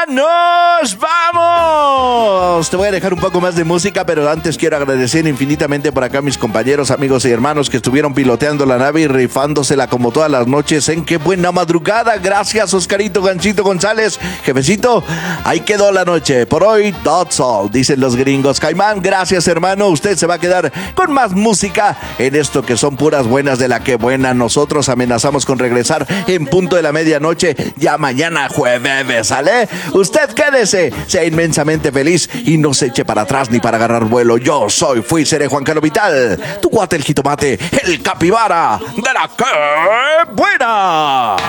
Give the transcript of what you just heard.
¡Nos vamos! Te voy a dejar un poco más de música, pero antes quiero agradecer infinitamente por acá a mis compañeros, amigos y hermanos que estuvieron piloteando la nave y rifándosela como todas las noches en Qué Buena Madrugada. Gracias, Oscarito Ganchito González. Jefecito, ahí quedó la noche. Por hoy, that's all, dicen los gringos. Caimán, gracias, hermano. Usted se va a quedar con más música en esto que son puras buenas de la Qué Buena. Nosotros amenazamos con regresar en punto de la medianoche ya mañana jueves, ¿sale? Usted quédese, sea inmensamente feliz y no se eche para atrás ni para agarrar vuelo. Yo seré Juan Carlos Vital, tu cuate el jitomate, el capibara de la Qué Buena.